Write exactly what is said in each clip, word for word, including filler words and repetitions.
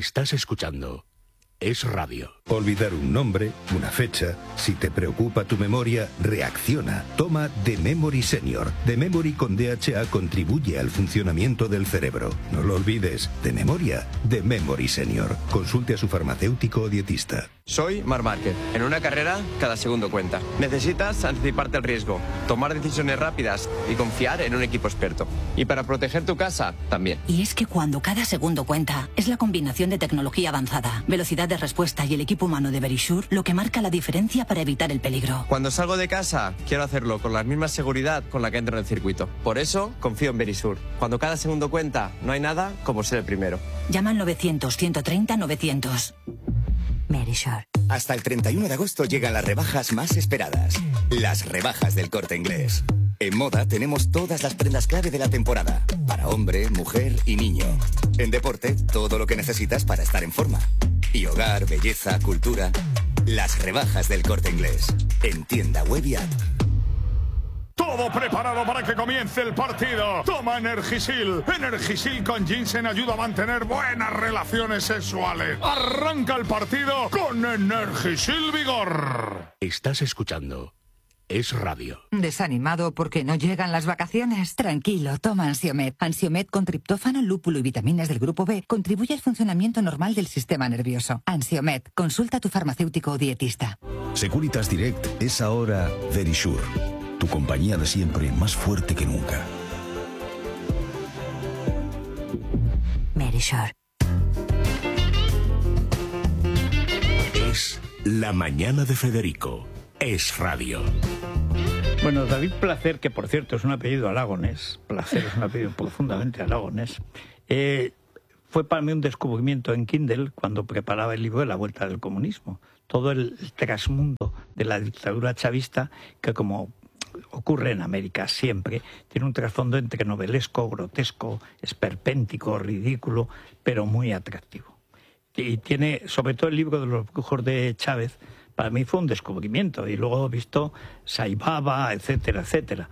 Estás escuchando Es Radio. Olvidar un nombre, una fecha. Si te preocupa tu memoria, reacciona. Toma The Memory Senior. The Memory con D H A contribuye al funcionamiento del cerebro. No lo olvides. De memoria, The Memory Senior. Consulte a su farmacéutico o dietista. Soy Marc Márquez. En una carrera, cada segundo cuenta. Necesitas anticiparte al riesgo, tomar decisiones rápidas y confiar en un equipo experto. Y para proteger tu casa, también. Y es que cuando cada segundo cuenta, es la combinación de tecnología avanzada, velocidad de respuesta y el equipo humano de Verisure lo que marca la diferencia para evitar el peligro. Cuando salgo de casa, quiero hacerlo con la misma seguridad con la que entro en el circuito. Por eso, confío en Verisure. Cuando cada segundo cuenta, no hay nada como ser el primero. Llama al novecientos, ciento treinta, novecientos. Verisure. Hasta el treinta y uno de agosto llegan las rebajas más esperadas. Las rebajas del Corte Inglés. En moda tenemos todas las prendas clave de la temporada. Para hombre, mujer y niño. En deporte, todo lo que necesitas para estar en forma. Y hogar, belleza, cultura. Las rebajas del Corte Inglés. En tienda web y app. Todo preparado para que comience el partido. Toma Energisil. Energisil con ginseng ayuda a mantener buenas relaciones sexuales. Arranca el partido con Energisil Vigor. Estás escuchando Es Radio. ¿Desanimado porque no llegan las vacaciones? Tranquilo, toma Ansiomed. Ansiomed con triptófano, lúpulo y vitaminas del grupo B contribuye al funcionamiento normal del sistema nervioso. Ansiomed, consulta a tu farmacéutico o dietista. Securitas Direct es ahora Verisure. Tu compañía de siempre, más fuerte que nunca. Verisure. Es La Mañana de Federico. Es Radio. Bueno, David Placer, que por cierto es un apellido aragonés, Placer es un apellido profundamente aragonés, eh, fue para mí un descubrimiento en Kindle cuando preparaba el libro de La Vuelta del Comunismo. Todo el, el trasmundo de la dictadura chavista, que como ocurre en América siempre, tiene un trasfondo entre novelesco, grotesco, esperpéntico, ridículo, pero muy atractivo. Y tiene, sobre todo el libro de los brujos de Chávez, para mí fue un descubrimiento, y luego he visto Saibaba, etcétera, etcétera.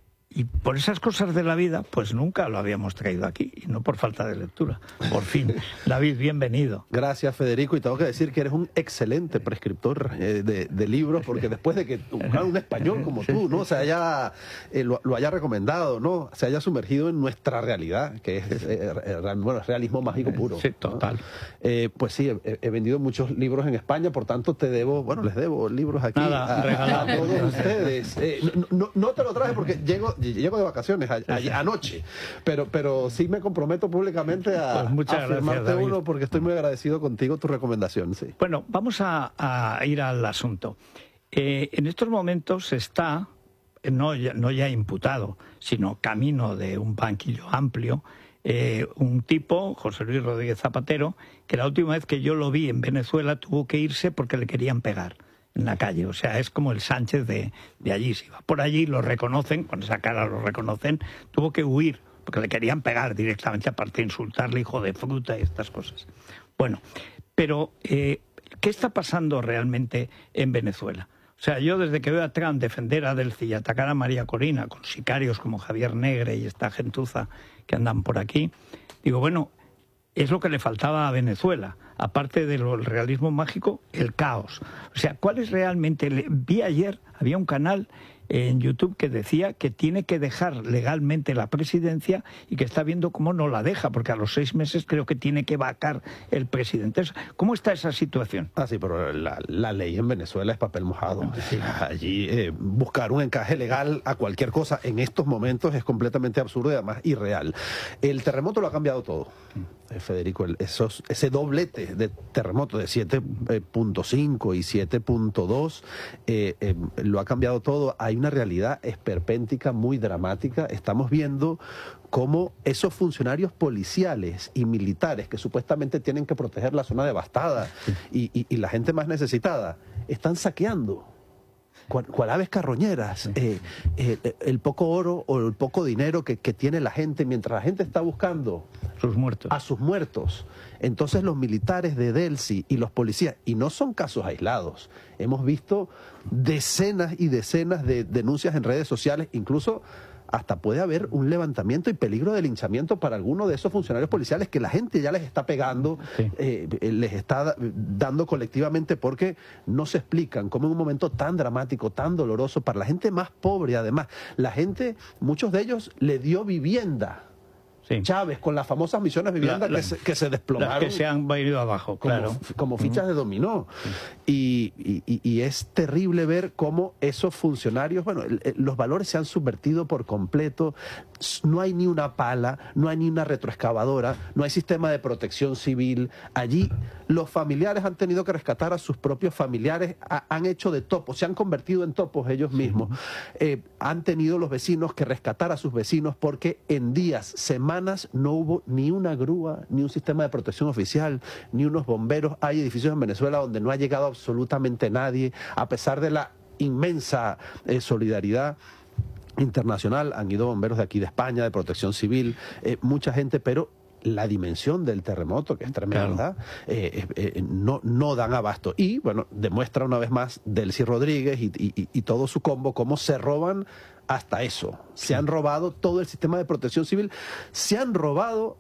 Y por esas cosas de la vida, pues nunca lo habíamos traído aquí, y no por falta de lectura. Por fin. David, bienvenido. Gracias, Federico, y tengo que decir que eres un excelente prescriptor eh, de, de libros, porque después de que un, un español como tú, ¿no? Se haya, eh, lo, lo haya recomendado, ¿no? Se haya sumergido en nuestra realidad, que es eh, eh, bueno, realismo mágico puro. Sí, total. ¿No? Eh, pues sí, he, he vendido muchos libros en España, por tanto te debo, bueno, les debo libros aquí. Nada, a, a todos ustedes. Eh, no, no, no te lo traje porque llego... Llego de vacaciones a, a, anoche, pero pero sí me comprometo públicamente a, pues a firmarte uno porque estoy muy agradecido contigo, tu recomendación. Sí. Bueno, vamos a, a ir al asunto. Eh, en estos momentos está, no ya, no ya imputado, sino camino de un banquillo amplio, eh, un tipo, José Luis Rodríguez Zapatero, que la última vez que yo lo vi en Venezuela tuvo que irse porque le querían pegar en la calle. O sea, es como el Sánchez de, de allí. Si va por allí, lo reconocen, con esa cara lo reconocen, tuvo que huir, porque le querían pegar directamente, aparte de insultarle, hijo de fruta y estas cosas. Bueno, pero eh, ¿qué está pasando realmente en Venezuela? O sea, yo desde que veo a Trump defender a Delcy y atacar a María Corina, con sicarios como Javier Negre y esta gentuza que andan por aquí, digo, bueno, es lo que le faltaba a Venezuela. Aparte del realismo mágico, el caos. O sea, ¿cuál es realmente? Vi ayer, había un canal en YouTube que decía que tiene que dejar legalmente la presidencia y que está viendo cómo no la deja, porque a los seis meses creo que tiene que vacar el presidente. ¿Cómo está esa situación? Ah, sí, pero la, la ley en Venezuela es papel mojado. Sí. Allí eh, buscar un encaje legal a cualquier cosa en estos momentos es completamente absurdo y además irreal. El terremoto lo ha cambiado todo, eh, Federico. El, esos, ese doblete de terremoto de siete punto cinco y siete punto dos eh, eh, lo ha cambiado todo. Hay una realidad esperpéntica muy dramática. Estamos viendo cómo esos funcionarios policiales y militares que supuestamente tienen que proteger la zona devastada y, y, y la gente más necesitada están saqueando cual, cual aves carroñeras eh, eh, el poco oro o el poco dinero que, que tiene la gente mientras la gente está buscando sus muertos. a sus muertos. Entonces los militares de Delcy y los policías, y no son casos aislados, hemos visto decenas y decenas de denuncias en redes sociales, incluso hasta puede haber un levantamiento y peligro de linchamiento para alguno de esos funcionarios policiales que la gente ya les está pegando, sí. eh, les está dando colectivamente, porque no se explican cómo en un momento tan dramático, tan doloroso para la gente más pobre, además, la gente, muchos de ellos le dio vivienda. Sí. Chávez, con las famosas misiones vivienda la, la, que, se, que se desplomaron. Las que se han venido abajo, como, claro. Como fichas uh-huh. de dominó. Sí. Y, y, y es terrible ver cómo esos funcionarios, bueno, el, el, los valores se han subvertido por completo. No hay ni una pala, no hay ni una retroexcavadora, no hay sistema de protección civil. Allí los familiares han tenido que rescatar a sus propios familiares, ha, han hecho de topos, se han convertido en topos ellos mismos. Sí. Eh, han tenido los vecinos que rescatar a sus vecinos porque en días, semanas, no hubo ni una grúa, ni un sistema de protección oficial, ni unos bomberos. Hay edificios en Venezuela donde no ha llegado absolutamente nadie, a pesar de la inmensa eh, solidaridad internacional. Han ido bomberos de aquí de España, de protección civil, eh, mucha gente, pero la dimensión del terremoto, que es tremenda, claro. eh, eh, no, no dan abasto. Y, bueno, demuestra una vez más Delcy Rodríguez y, y, y todo su combo cómo se roban hasta eso. Se sí. han robado todo el sistema de protección civil, se han robado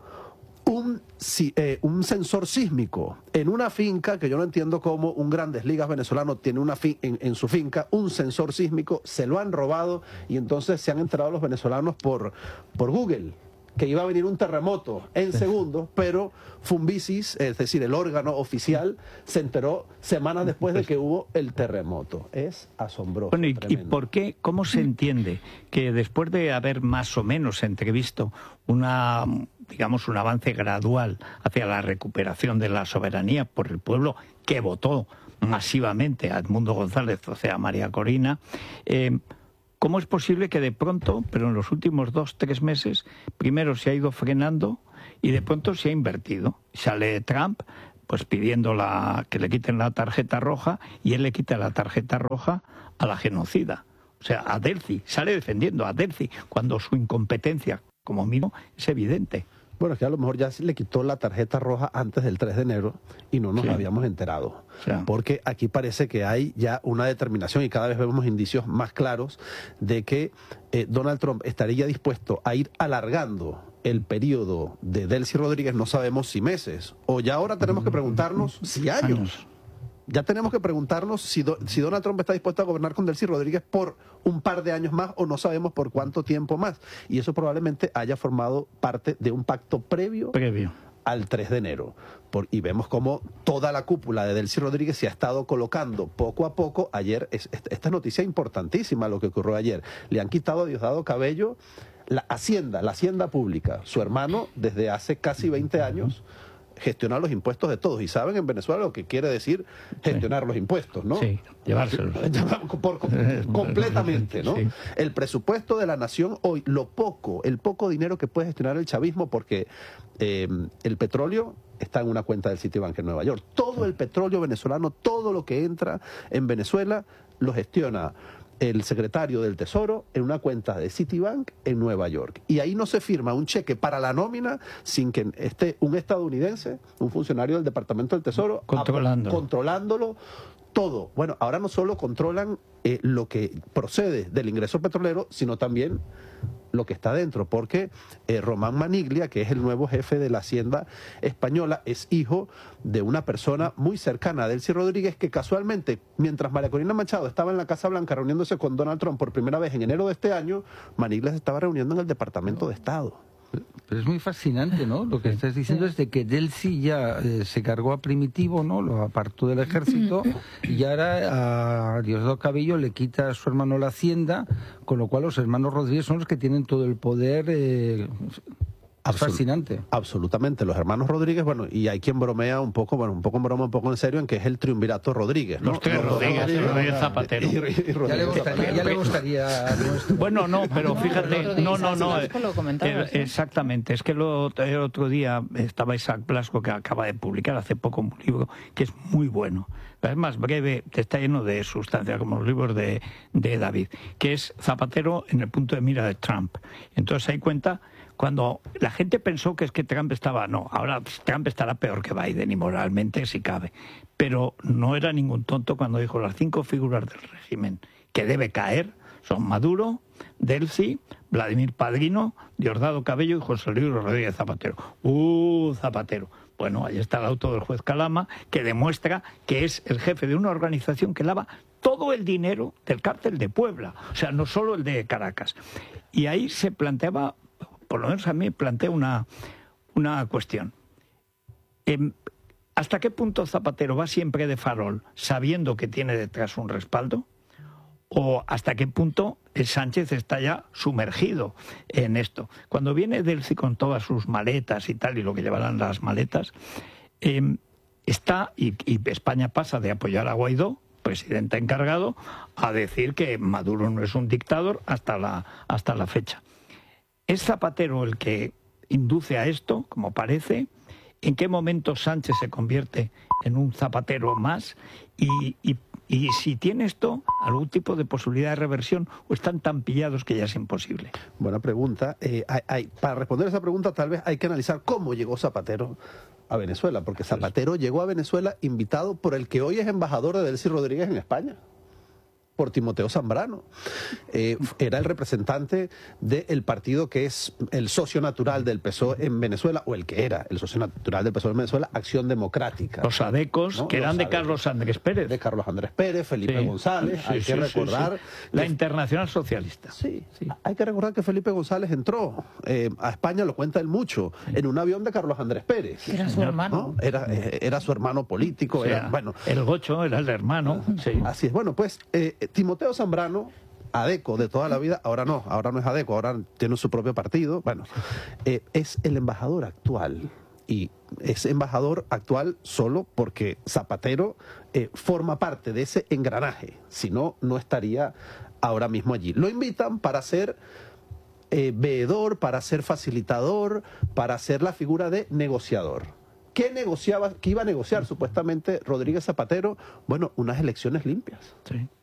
un, si, eh, un sensor sísmico en una finca, que yo no entiendo cómo un Grandes Ligas venezolano tiene una fin, en, en su finca un sensor sísmico, se lo han robado y entonces se han enterado los venezolanos por, por Google que iba a venir un terremoto en segundos, pero Fumbicis, es decir, el órgano oficial, se enteró semanas después de que hubo el terremoto. Es asombroso. Bueno, ¿y, ¿y por qué? ¿Cómo se entiende que después de haber más o menos entrevisto una, digamos, un avance gradual hacia la recuperación de la soberanía por el pueblo que votó masivamente a Edmundo González, o sea, a María Corina, eh, ¿cómo es posible que de pronto, pero en los últimos dos, tres meses, primero se ha ido frenando y de pronto se ha invertido? Sale Trump pues pidiendo la, que le quiten la tarjeta roja y él le quita la tarjeta roja a la genocida. O sea, a Delcy, sale defendiendo a Delcy cuando su incompetencia, como mínimo, es evidente. Bueno, es que a lo mejor ya se le quitó la tarjeta roja antes del tres de enero y no nos sí. habíamos enterado. Sí. Porque aquí parece que hay ya una determinación y cada vez vemos indicios más claros de que eh, Donald Trump estaría dispuesto a ir alargando el periodo de Delcy Rodríguez, no sabemos si meses, o ya ahora tenemos que preguntarnos si años. años. Ya tenemos que preguntarnos si, do, si Donald Trump está dispuesto a gobernar con Delcy Rodríguez por un par de años más o no sabemos por cuánto tiempo más. Y eso probablemente haya formado parte de un pacto previo, previo. al tres de enero. Por, y vemos cómo toda la cúpula de Delcy Rodríguez se ha estado colocando poco a poco. Ayer, es, esta noticia importantísima lo que ocurrió ayer. Le han quitado a Diosdado Cabello la Hacienda, la Hacienda Pública. Su hermano, desde hace casi veinte años... gestionar los impuestos de todos. Y saben en Venezuela lo que quiere decir gestionar sí. los impuestos, ¿no? Sí, llevárselos. Por, por, completamente, ¿no? Sí. El presupuesto de la nación hoy, lo poco, el poco dinero que puede gestionar el chavismo, porque eh, el petróleo está en una cuenta del Citibank en Nueva York. Todo el petróleo venezolano, todo lo que entra en Venezuela, lo gestiona el secretario del Tesoro en una cuenta de Citibank en Nueva York. Y ahí no se firma un cheque para la nómina sin que esté un estadounidense, un funcionario del Departamento del Tesoro, controlándolo, controlándolo todo. Bueno, ahora no solo controlan eh, lo que procede del ingreso petrolero, sino también lo que está dentro, porque eh, Román Maniglia, que es el nuevo jefe de la Hacienda española, es hijo de una persona muy cercana a Delcy Rodríguez, que casualmente, mientras María Corina Machado estaba en la Casa Blanca reuniéndose con Donald Trump por primera vez en enero de este año, Maniglia se estaba reuniendo en el Departamento de Estado. Pero es muy fascinante, ¿no? Lo que estás diciendo es de que Delcy ya eh, se cargó a Primitivo, ¿no? Lo apartó del ejército y ahora a Diosdado Cabello le quita a su hermano la Hacienda, con lo cual los hermanos Rodríguez son los que tienen todo el poder. Eh, Es fascinante. Absolutamente. Los hermanos Rodríguez, bueno, y hay quien bromea un poco, bueno, un poco en broma, un poco en serio, en que es el triunvirato Rodríguez, ¿no? Los tres Los Rodríguez, Rodríguez, Rodríguez Zapatero. Y, y Rodríguez ya le gustaría, ya le gustaría bueno, no, pero fíjate, no, no, no. Eh, eh, exactamente, es que lo, el otro día estaba Isaac Blasco, que acaba de publicar hace poco un libro que es muy bueno. Es más breve, está lleno de sustancia, como los libros de, de David, que es Zapatero en el punto de mira de Trump. Entonces ahí cuenta cuando la gente pensó que es que Trump estaba, no, ahora Trump estará peor que Biden y moralmente si cabe, pero no era ningún tonto cuando dijo las cinco figuras del régimen que debe caer Son Maduro, Delcy, Vladimir Padrino, Diosdado Cabello y José Luis Rodríguez Zapatero. ¡Uh, Zapatero! Bueno, ahí está el auto del juez Calama, que demuestra que es el jefe de una organización que lava todo el dinero del cártel de Puebla, o sea, no solo el de Caracas. Y ahí se planteaba, por lo menos a mí plantea una, una cuestión. Eh, ¿Hasta qué punto Zapatero va siempre de farol, sabiendo que tiene detrás un respaldo? ¿O hasta qué punto el Sánchez está ya sumergido en esto? Cuando viene Delcy con todas sus maletas y tal, y lo que llevarán las maletas, eh, está, y, y España pasa de apoyar a Guaidó, presidente encargado, a decir que Maduro no es un dictador hasta la, hasta la fecha. ¿Es Zapatero el que induce a esto, como parece? ¿En qué momento Sánchez se convierte en un Zapatero más? Y, y, y si tiene esto algún tipo de posibilidad de reversión, o están tan pillados que ya es imposible. Buena pregunta. Eh, hay, hay, para responder a esa pregunta tal vez hay que analizar cómo llegó Zapatero a Venezuela, porque Zapatero llegó a Venezuela invitado por el que hoy es embajador de Delcy Rodríguez en España, por Timoteo Zambrano. Eh, era el representante del partido que es el socio natural del P S O E en Venezuela, o el que era el socio natural del P S O E en Venezuela, Acción Democrática. Los adecos, ¿no? Que eran Los de adecos. Carlos Andrés Pérez. De Carlos Andrés Pérez, Felipe sí. González. Sí, hay sí, que recordar... Sí, sí. La que... Internacional Socialista. Sí, sí. Hay que recordar que Felipe González entró eh, a España, lo cuenta él mucho, sí. en un avión de Carlos Andrés Pérez. Era su hermano. ¿No? Era, eh, era su hermano político. O sea, era, bueno, el Gocho era el hermano. Sí. Así es. Bueno, pues eh, Timoteo Zambrano, adeco de toda la vida, ahora no, ahora no es adeco, ahora tiene su propio partido. Bueno, eh, es el embajador actual, y es embajador actual solo porque Zapatero eh, forma parte de ese engranaje, si no, no estaría ahora mismo allí. Lo invitan para ser eh, veedor, para ser facilitador, para ser la figura de negociador. ¿Qué negociaba, qué iba a negociar supuestamente Rodríguez Zapatero? Bueno, unas elecciones limpias. Sí.